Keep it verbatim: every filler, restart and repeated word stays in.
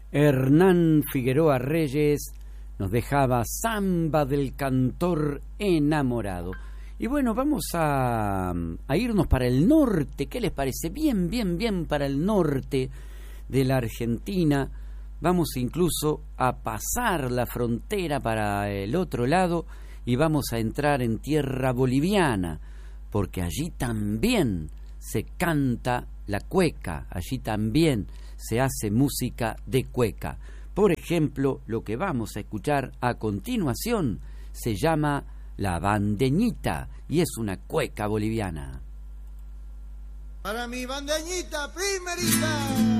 Hernán Figueroa Reyes nos dejaba Samba del cantor enamorado. Y bueno, vamos a, a irnos para el norte. ¿Qué les parece? Bien, bien, bien para el norte de la Argentina. Vamos incluso a pasar la frontera para el otro lado y vamos a entrar en tierra boliviana, porque allí también se canta la cueca, allí también se hace música de cueca. Por ejemplo, lo que vamos a escuchar a continuación se llama La Bandeñita y es una cueca boliviana. Para mi bandeñita primerita.